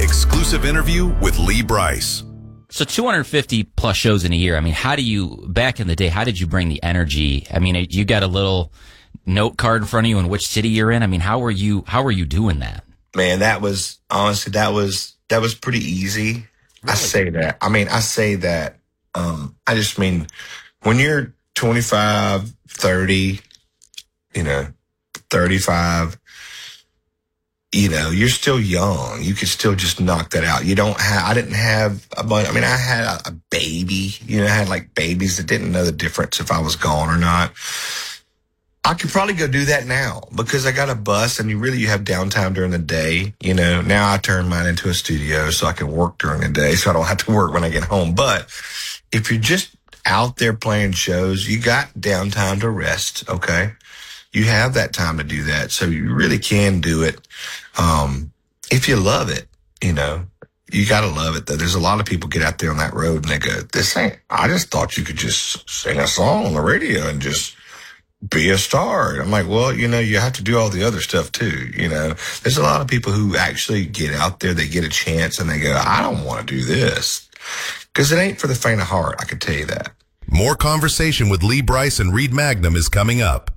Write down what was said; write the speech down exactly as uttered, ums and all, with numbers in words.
exclusive interview with Lee Brice. So two hundred fifty plus shows in a year. I mean, how do you, back in the day, how did you bring the energy? I mean, you got a little note card in front of you in which city you're in. I mean, how were you, how were you doing that? Man, that was, honestly, that was, that was pretty easy. Really? I say that. I mean, I say that. Um, I just mean, when you're twenty-five, thirty, you know, thirty-five, you know, you're still young. You could still just knock that out. You don't have, I didn't have a bunch. I mean, I had a, a baby, you know, I had like babies that didn't know the difference if I was gone or not. I could probably go do that now because I got a bus and you really, you have downtime during the day. You know, now I turn mine into a studio so I can work during the day so I don't have to work when I get home. But if you're just out there playing shows, you got downtime to rest. Okay. You have that time to do that. So you really can do it. Um, if you love it, you know, you got to love it though. There's a lot of people get out there on that road and they go, this ain't, I just thought you could just sing a song on the radio and just be a star. And I'm like, well, you know, you have to do all the other stuff too. You know, there's a lot of people who actually get out there, they get a chance and they go, I don't want to do this because it ain't for the faint of heart. I can tell you that. More conversation with Lee Brice and Reed Magnum is coming up.